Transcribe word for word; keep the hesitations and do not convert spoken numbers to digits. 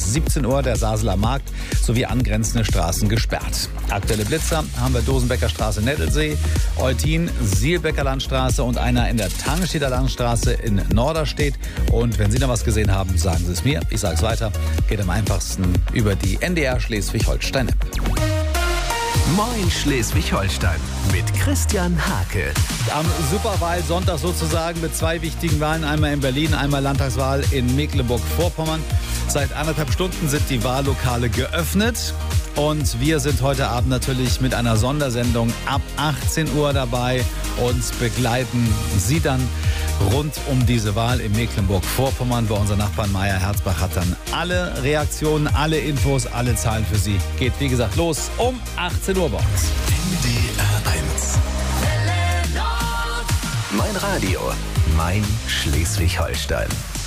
siebzehn Uhr der Saseler Markt sowie angrenzende Straßen gesperrt. Aktuelle Blitzer haben wir Dosenbecker Straße, Nettelsee, Eutin, Sielbecker Landstraße und einer in der Tangenstädter Landstraße in Norderstedt. Und wenn Sie noch was gesehen haben, sagen Sie es mir. Ich sage es weiter. Geht am einfachsten über die N D R Schleswig-Holstein-App. Moin Schleswig-Holstein mit Christian Hake. Am Superwahlsonntag sozusagen mit zwei wichtigen Wahlen. Einmal in Berlin, einmal Landtagswahl in Mecklenburg-Vorpommern. Seit anderthalb Stunden sind die Wahllokale geöffnet. Und wir sind heute Abend natürlich mit einer Sondersendung ab achtzehn Uhr dabei und begleiten Sie dann rund um diese Wahl in Mecklenburg-Vorpommern. Bei unserem Nachbarn Meier Herzbach hat dann alle Reaktionen, alle Infos, alle Zahlen für Sie. Geht wie gesagt los um achtzehn Uhr bei uns. N D R eins. Mein Radio, mein Schleswig-Holstein.